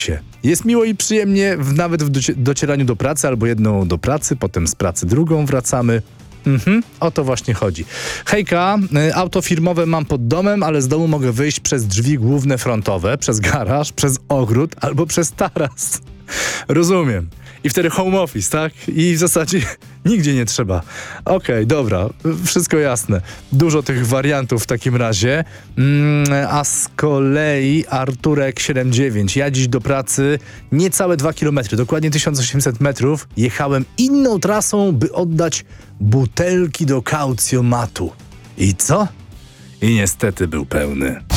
Jest miło i przyjemnie nawet w docieraniu do pracy, albo jedną do pracy, potem z pracy drugą wracamy. O to właśnie chodzi. Hejka, auto firmowe mam pod domem, ale z domu mogę wyjść przez drzwi główne frontowe, przez garaż, przez ogród albo przez taras. Rozumiem. I wtedy home office, tak? I w zasadzie nigdzie nie trzeba. Okej, dobra, wszystko jasne. Dużo tych wariantów w takim razie. A z kolei Arturek 79. Ja dziś do pracy niecałe 2 km, dokładnie 1800 metrów. Jechałem inną trasą, by oddać butelki do kaucjomatu. I co? I niestety był pełny.